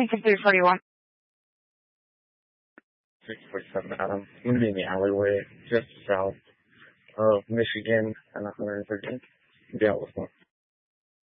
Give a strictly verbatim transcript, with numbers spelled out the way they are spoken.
Lincoln three forty-one. six forty-seven Adam. I'm going to be in the alleyway just south of Michigan and one hundred thirteenth. Yeah, what's going on?